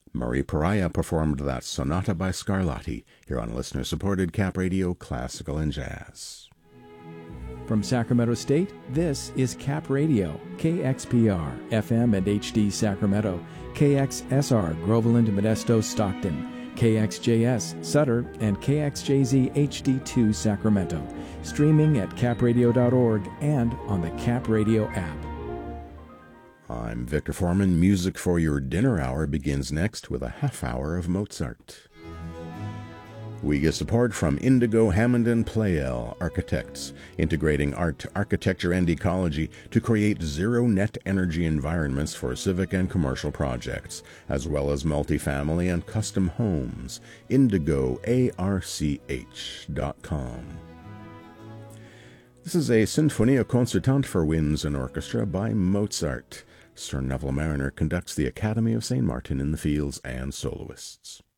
Marie Pariah performed that sonata by Scarlatti here on listener-supported Cap Radio Classical and Jazz. From Sacramento State, this is Cap Radio, KXPR, FM and HD Sacramento, KXSR, Groveland, Modesto, Stockton, KXJS, Sutter, and KXJZ HD2 Sacramento, streaming at capradio.org and on the Cap Radio app. I'm Victor Foreman. Music for your dinner hour begins next with a half hour of Mozart. We get support from Indigo Hammond and Pleyel Architects, integrating art, architecture, and ecology to create zero-net energy environments for civic and commercial projects, as well as multifamily and custom homes. IndigoARCH.com. This is a Sinfonia Concertante for winds and orchestra by Mozart. Sir Neville Mariner conducts the Academy of St. Martin in the Fields and soloists.